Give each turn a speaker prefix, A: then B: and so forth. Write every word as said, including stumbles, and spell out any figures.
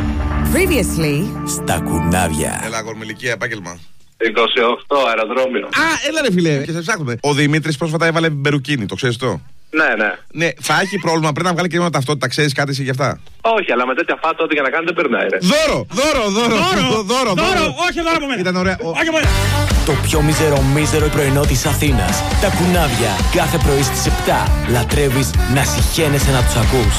A: Previously
B: στα κουνάβια.
C: Έλα, κορμιλικία, επάγγελμα.
D: είκοσι οκτώ, αεροδρόμιο.
C: Α, έλα ρε φίλε. Και σε ψάχνουμε. Ο Δημήτρης πρόσφατα έβαλε μπερουκίνι, το ξέρεις το?
D: Ναι, ναι.
C: Ναι, θα έχει πρόβλημα, πρέπει να βγάλει και μια ταυτότητα, ξέρεις κάτι εσύ γι' αυτά?
D: Όχι, αλλά με τέτοια φάτα ό,τι για να κάνει δεν περνάει, ρε.
C: Δώρο, δώρο, δώρο,
E: Δώρο,
C: δώρο,
E: δώρο, όχι δώρο από μένα.
C: Ήταν ωραία. Ο-
E: Όχι από μένα.
B: Το πιο μίζερο μίζερο πρωινό της Αθήνας. Τα κουνάβια. Κάθε πρωί στις επτά. Λατρεύεις να συχαίνεσαι να τους ακούς.